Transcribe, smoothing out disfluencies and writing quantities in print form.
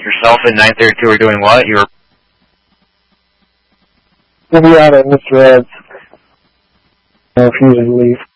Yourself and 932 are doing what? We'll be out at Mr. Ed's. Refusing to leave.